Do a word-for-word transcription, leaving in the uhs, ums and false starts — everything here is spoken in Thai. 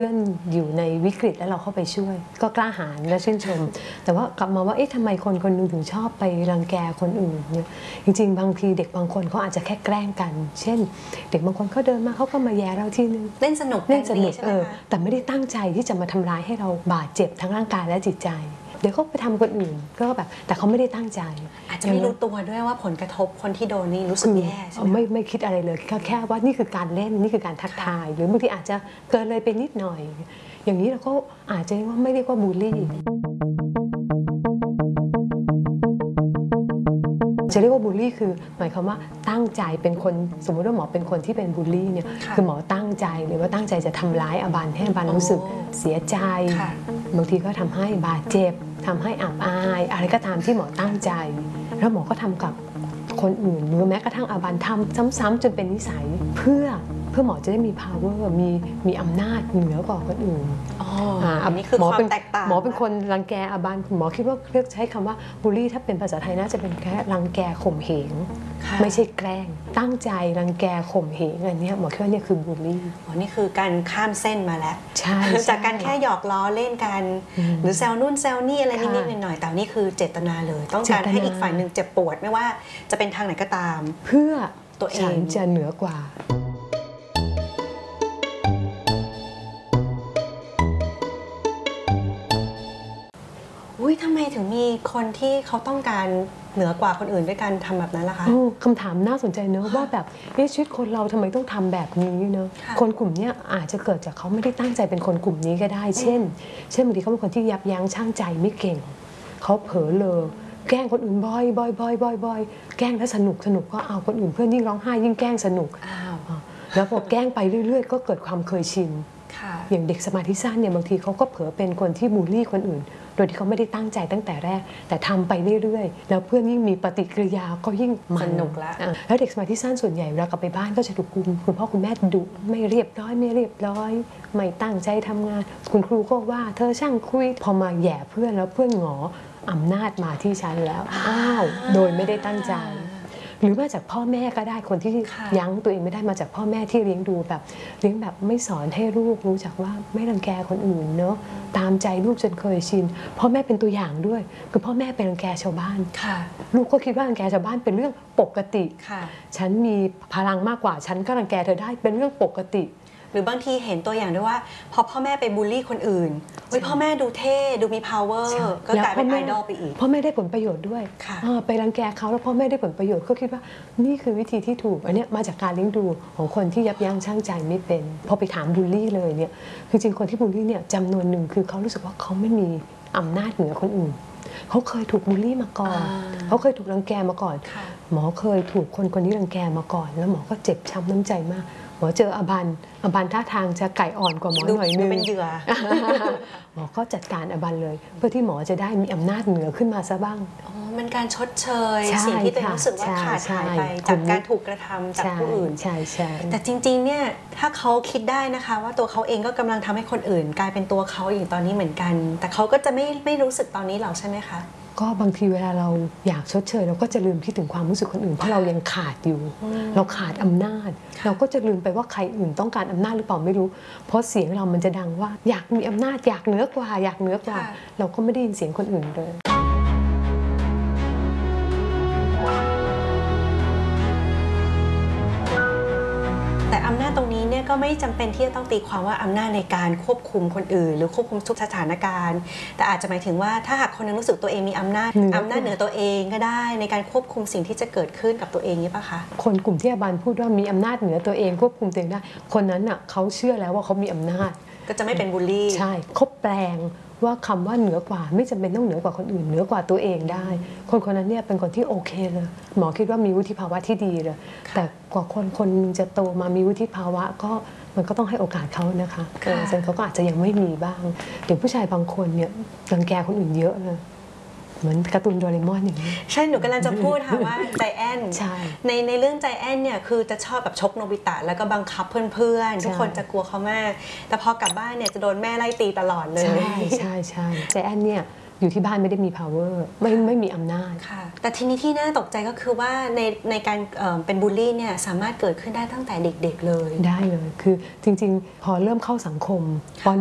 เพื่อนอยู่ในวิกฤตแล้วเราเข้าไปช่วยก็กล้าหาญและชื่นชมแต่ว่ากลับมาว่าเอ๊ะทำไมคนคนนึงถึงชอบไปรังแกคนอื่นเนี่ยจริงๆบางทีเด็กบางคนเขาอาจจะแค่แกล้งกันเช่นเด็กบางคนเขาเดินมาเขาก็มาแย่เราทีนึงเล่นสนุกเล่นสนุกใช่ไหมคะแต่ไม่ได้ตั้งใจที่จะมาทำร้ายให้เราบาดเจ็บทั้งร่างกายและจิตใจเดี๋ยวเขาไปทำคนอื่นก็แบบแต่เขาไม่ได้ตั้งใจอาจจะไม่รู้ตัวด้วยว่าผลกระทบคนที่โดนนี่รู้สึกแย่ใช่ไหมไม่ไม่คิดอะไรเลยแค่แค่ว่านี่คือการเล่นนี่คือการทักทายหรือบางทีอาจจะเกินเลยไปนิดหน่อยอย่างนี้เราก็อาจจะว่าไม่เรียกว่าบูลลี่จะเรียกว่าบูลลี่คือหมายความว่าตั้งใจเป็นคนสมมติว่าหมอเป็นคนที่เป็นบูลลี่เนี่ยคือหมอตั้งใจหรือว่าตั้งใจจะทำร้ายอบันให้อบันรู้สึกเสียใจบางทีก็ทำให้บาดเจ็บทำให้อับอายอะไรก็ตามที่หมอตั้งใจแล้วหมอก็ทำกับคนอื่นหรือแม้กระทั่งอบันทำซ้ำๆจนเป็นนิสัยเพื่อเพื่อหมอจะได้มี power มีมีอำนาจเหนือกว่าคนอื่นอ๋ออันนี้คือความแตกต่างหมอเป็นคนรังแกอบันหมอคิดว่าเลือกใช้คำว่าบูลลี่ถ้าเป็นภาษาไทยน่าจะเป็นแค่รังแกข่มเหงไม่ใช่แกล้งตั้งใจรังแกข่มเหงอันนี้หมอคิดว่านี่คือบูลลี่อ๋อนี่คือการข้ามเส้นมาแล้วใช่จากการแค่หยอกล้อเล่นกันหรือแซวนู่นแซวนี่อะไรนิดๆหน่อยๆแต่นี่คือเจตนาเลยต้องการให้อีกฝ่ายหนึ่งเจ็บปวดไม่ว่าจะเป็นทางไหนก็ตามเพื่อตัวเองฉันจะเหนือกว่าอุ้ยทำไมถึงมีคนที่เขาต้องการเหนือกว่าคนอื่นด้วยการทำแบบนั้นล่ะคะคำถามน่าสนใจเนอะว่าแบบชีวิตคนเราทำไมต้องทำแบบนี้เนอะคนกลุ่มนี้อาจจะเกิดจากเขาไม่ได้ตั้งใจเป็นคนกลุ่มนี้ก็ได้เช่นเช่นบางทีเขาเป็นคนที่ยับยั้งชั่งใจไม่เก่งเขาเผลอเลยแกล้งคนอื่นบ่อยบ่อยบ่อยบ่อยบ่อยแกล้งแล้วสนุกสนุกก็เอาคนอื่นเพื่อนยิ่งร้องไห้ยิ่งแกล้งสนุกแล้วพอแกล้งไปเรื่อยๆก็เกิดความเคยชินอย่างเด็กสมาธิสั้นเนี่ยบางทีเขาก็เผลอเป็นคนที่บูลลี่คนอื่นโดยที่เขาไม่ได้ตั้งใจตั้งแต่แรกแต่ทำไปเรื่อยๆแล้วเพื่อนยิ่งมีปฏิกิริยาก็ยิ่งสนุกละแล้วเด็กสมาธิสั้นส่วนใหญ่เวลากลับไปบ้านก็จะถูกคุณคุณพ่อคุณแม่ดุไม่เรียบร้อยไม่เรียบร้อยไม่ตั้งใจทำงานคุณครูก็ว่าเธอช่างคุยพอมาแย่เพื่อนแล้วเพื่อนหงออำนาจมาที่ฉันแล้วอ้าวโดยไม่ได้ตั้งใจหรือมาจากพ่อแม่ก็ได้คนที่ยั้งตัวเองไม่ได้มาจากพ่อแม่ที่เลี้ยงดูแบบเลี้ยงแบบไม่สอนให้ลูกรู้จักว่าไม่รังแกคนอื่นเนาะตามใจลูกจนเคยชินพ่อแม่เป็นตัวอย่างด้วยคือพ่อแม่เป็นรังแกชาวบ้านลูกก็คิดว่ารังแกชาวบ้านเป็นเรื่องปกติฉันมีพลังมากกว่าฉันก็รังแกเธอได้เป็นเรื่องปกติหรือบางทีเห็นตัวอย่างด้วยว่าพอพ่อแม่ไปบูลลี่คนอื่นเฮ้ยพ่อแม่ดูเท่ดูมี power ก็กลายเป็นไอดอลไปอีกพ่อแม่ได้ผลประโยชน์ด้วยไปรังแกเขาแล้วพ่อแม่ได้ผลประโยชน์ก็คิดว่านี่คือวิธีที่ถูกอันนี้มาจากการเลี้ยงดูของคนที่ยับยั้งชั่งใจไม่เป็นพอไปถามบูลลี่เลยเนี่ยคือจริงคนที่บูลลี่เนี่ยจำนวนหนึ่งคือเขารู้สึกว่าเขาไม่มีอำนาจเหนือคนอื่นเขาเคยถูกบูลลี่มาก่อนเขาเคยถูกรังแกมาก่อนหมอเคยถูกคนคนนี้รังแกมาก่อนแล้วหมอก็เจ็บช้ำน้ำใจมากหมอเจออบันอบันท่าทางจะไก่อ่อนกว่าหมอหน่อยนึงเป็นเหยื่อหมอก็จัดการอบันเลยเพื่อที่หมอจะได้มีอำนาจเหนือขึ้นมาซะบ้างอ๋อมันการชดเชยสิ่งที่ตัวเองรู้สึกว่าขาดหายไปจากการถูกกระทำจากผู้อื่นใช่ใช่แต่จริงๆเนี่ยถ้าเขาคิดได้นะคะว่าตัวเขาเองก็กำลังทำให้คนอื่นกลายเป็นตัวเขาอย่างตอนนี้เหมือนกันแต่เขาก็จะไม่ไม่รู้สึกตอนนี้หรอกใช่ไหมคะก็บางทีเวลาเราอยากชดเชยเราก็จะลืมคิดถึงความรู้สึกคนอื่นเพราะเรายังขาดอยู่เราขาดอำนาจเราก็จะลืมไปว่าใครอื่นต้องการอำนาจหรือเปล่าไม่รู้เพราะเสียงเรามันจะดังว่าอยากมีอำนาจอยากเหนือกว่าอยากเหนือกว่าเราก็ไม่ได้ยินเสียงคนอื่นเลยแต่อำนาจตรงนี้เนี่ยก็ไม่จำเป็นที่จะต้องตีความว่าอำนาจในการควบคุมคนอื่นหรือควบคุมทุกสถานการณ์แต่อาจจะหมายถึงว่าถ้าหากคนนึงรู้สึกตัวเองมีอำนาจอำนาจเหนือตัวเองก็ได้ในการควบคุมสิ่งที่จะเกิดขึ้นกับตัวเองนี่ปะคะคนกลุ่มที่อาบันพูดว่ามีอำนาจเหนือตัวเองควบคุมตัวเองได้คนนั้นน่ะเขาเชื่อแล้วว่าเขามีอำนาจก็จะไม่เป็นบูลลี่ใช่เขาแปลงว่าคำว่าเหนือกว่าไม่จำเป็นต้องเหนือกว่าคนอื่นเหนือกว่าตัวเองได้คนคนนั้นเนี่ยเป็นคนที่โอเคเลยหมอคิดว่ามีวุฒิภาวะที่ดีเลยแต่กว่าคนคนนึงจะโตมามีวุฒิภาวะก็มันก็ต้องให้โอกาสเขานะคะซึ่งเขาก็อาจจะยังไม่มีบ้างเดี๋ยวผู้ชายบางคนเนี่ยรังแกคนอื่นเยอะเลยเหมือนการ์ตูนโดเรมอนอย่างนี้ใช่หนูกำลังจะพูดค่ะว่าใจแอนในในเรื่องใจแอนเนี่ยคือจะชอบแบบชกโนบิตะแล้วก็บังคับเพื่อนๆทุกคนจะกลัวเขามากแต่พอกลับบ้านเนี่ยจะโดนแม่ไล่ตีตลอดเลยใช่ใช่ใช่ใจแอนเนี่ยอยู่ที่บ้านไม่ได้มี power ไม่ไม่มีอำนาจค่ะแต่ทีนี้ที่น่าตกใจก็คือว่าในในการเอ่อเป็นบูลลี่เนี่ยสามารถเกิดขึ้นได้ตั้งแต่เด็กๆเลยได้เลยคือจริงๆพอเริ่มเข้าสังคมป